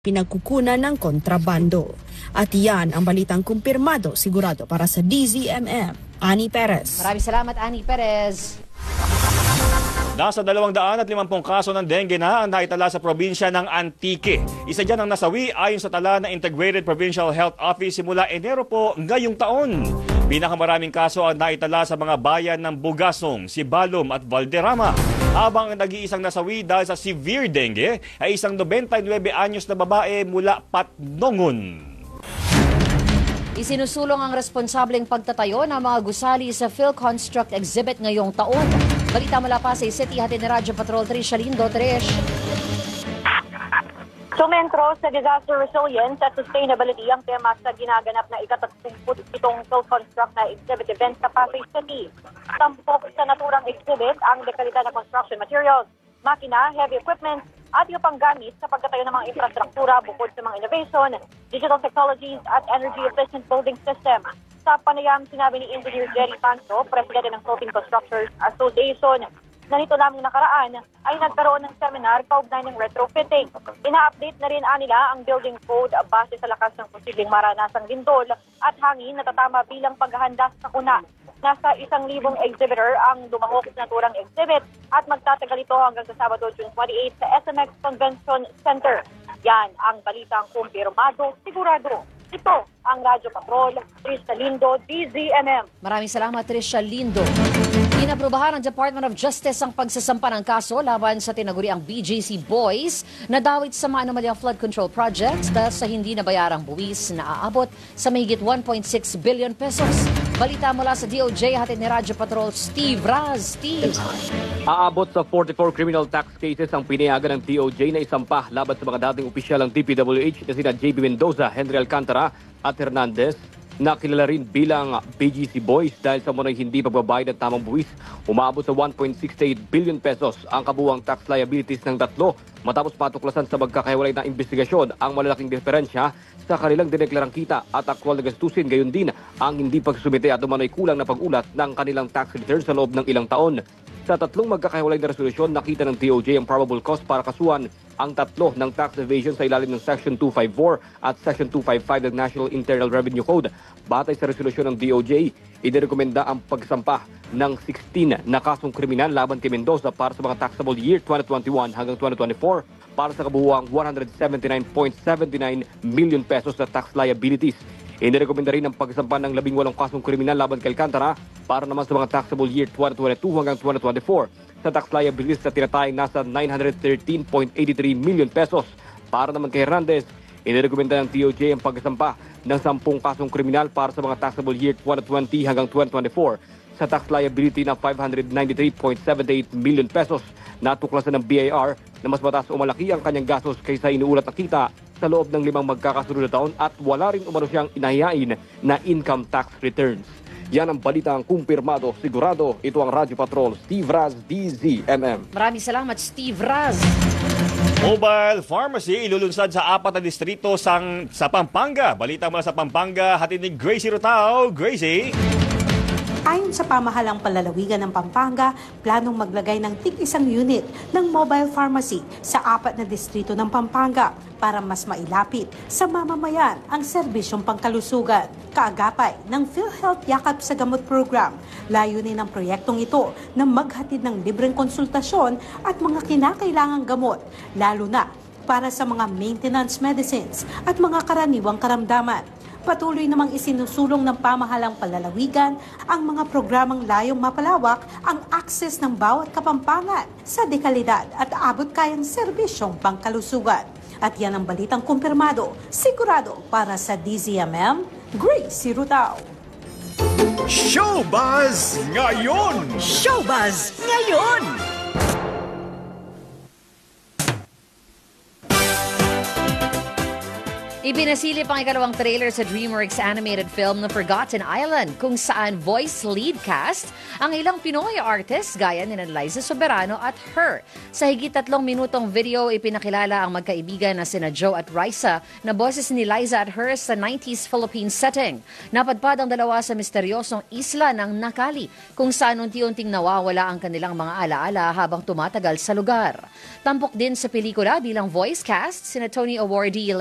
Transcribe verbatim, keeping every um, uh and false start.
pinagkukunan ng kontrabando. At yan ang balitang kumpirmado sigurado para sa D Z M M. Ani Perez. Maraming salamat, Ani Perez. Nasa dalawang daan at limampung kaso ng dengue na ang naitala sa probinsya ng Antique. Isa dyan ang nasawi ayon sa tala ng Integrated Provincial Health Office simula Enero po ngayong taon. Pinakamaraming kaso ang naitala sa mga bayan ng Bugasong, Sibalom at Valderrama. Habang ang nag-iisang nasawi dahil sa severe dengue ay isang ninety-nine anyos na babae mula Patnongon. Isinusulong ang responsableng pagtatayo ng mga gusali sa PhilConstruct exhibit ngayong taon. Balita mula pa sa City, hatid ni Radyo Patrol Trish Lindo. Trish. Sumentro sa disaster resilience at sustainability ang tema sa ginaganap na ikatatlumputpitong PhilConstruct na exhibit event sa Pasay City. Tampok sa naturang exhibit ang dekalidad na construction materials, makina, heavy equipment at yung panggamit sa pagtatayo ng mga infrastruktura bukod sa mga innovation, digital technologies at energy-efficient building system. Sa panayam, sinabi ni Engineer Jerry Panto, Presidente ng Philippine Constructors Association, na nito lamang nakaraan ay nagkaroon ng seminar kaugnay ng retrofitting. Ina-update na rin nila ang building code base sa lakas ng posibleng maranasang lindol at hangin na tatama bilang paghahanda sa kuna. Nasa isang libong exhibitor ang dumangok sa naturang exhibit at magtatagal ito hanggang sa Sabado, June twenty-eighth sa S M X Convention Center. Yan ang balitang kumpirmado, sigurado. Ito ang Radyo Patrol, Trisha Lindo, D Z M M. Maraming salamat, Trisha Lindo. Inaprubahan ng Department of Justice ang pagsasampa ng kaso laban sa tinaguriang B J C Boys na dawit sa mga anomalyang flood control projects dahil sa hindi nabayarang buwis na aabot sa mahigit one point six billion pesos. Balita mula sa D O J, hatid ni Radyo Patrol Steve Raz. Steve. Aabot sa forty-four criminal tax cases ang pinayagan ng D O J na isampa laban sa mga dating opisyal ng D P W H na sina J B Mendoza, Henry Alcantara at Hernandez, na kilala rin bilang B G C Boys dahil sa munay hindi pagbabayad ng tamang buwis. Umaabot sa one point six eight billion pesos ang kabuuang tax liabilities ng tatlo matapos matuklasan sa magkakahiwalay na investigasyon ang malalaking diferensya sa kanilang dineklarang kita at aktwal na gastusin, gayon din ang hindi pagsusumite at umano'y kulang na pag-ulat ng kanilang tax returns sa loob ng ilang taon. Sa tatlong magkakahiwalay na resolusyon, nakita ng D O J ang probable cause para kasuhan ang tatlo ng tax evasion sa ilalim ng Section two fifty-four at Section two fifty-five ng National Internal Revenue Code. Batay sa resolusyon ng D O J, inirekomenda ang pagsampa ng sixteen na kasong kriminal laban kay Mendoza para sa mga taxable year twenty twenty-one hanggang twenty twenty-four para sa kabuuang one hundred seventy-nine point seven nine million pesos na tax liabilities. Inirekomenda rin ang pagsampa ng labing walong kasong kriminal laban kay Alcantara para naman sa mga taxable year twenty twenty-two hanggang twenty twenty-four sa tax liabilities na tinatayang nasa nine hundred thirteen point eight three million pesos. Para naman kay Hernandez, inirekomenda ng D O J ang pagsampa ng sampung kasong kriminal para sa mga taxable year twenty twenty hanggang twenty twenty-four sa tax liability na five hundred ninety-three point seven eight million pesos. Natuklasan ng B I R na mas mataas o malaki ang kanyang gastos kaysa inuulat na kita sa loob ng limang magkakasunod na taon at wala rin umano siyang inahiyain na income tax returns. Yan ang balitang kumpirmado, sigurado. Ito ang Radyo Patrol, Steve Raz, D Z M M. Maraming salamat, Steve Raz. Mobile pharmacy ilulunsad sa apat na distrito sang, sa Pampanga. Balita mula sa Pampanga, hatid ni Gracie Rutao. Gracie. Ayon sa pamahalang palalawigan ng Pampanga, planong maglagay ng tig-isang unit ng mobile pharmacy sa apat na distrito ng Pampanga para mas mailapit sa mamamayan ang serbisyong pangkalusugan. Kaagapay ng PhilHealth Yakap sa Gamot Program, layunin ng proyektong ito na maghatid ng libreng konsultasyon at mga kinakailangang gamot, lalo na para sa mga maintenance medicines at mga karaniwang karamdaman. Patuloy namang isinusulong ng pamahalang palalawigan ang mga programang layong mapalawak ang akses ng bawat kapampangan sa dekalidad at abot kayang serbisyong pangkalusugan. At yan ang balitang kumpirmado, sigurado para sa D Z M M, Gracie Rutao. Showbuzz ngayon! Showbuzz ngayon! Ipinasilip ang ikalawang trailer sa DreamWorks animated film na Forgotten Island, kung saan voice lead cast ang ilang Pinoy artists gaya ni Liza Soberano at Her. Sa higit tatlong minutong video, ipinakilala ang magkaibigan na sina Joe at Raisa na boses ni Liza at Her sa nineties Philippine setting. Napadpad ang dalawa sa misteryosong isla ng Nakali, kung saan unti-unting nawawala ang kanilang mga alaala habang tumatagal sa lugar. Tampok din sa pelikula bilang voice cast sina Tony Awardee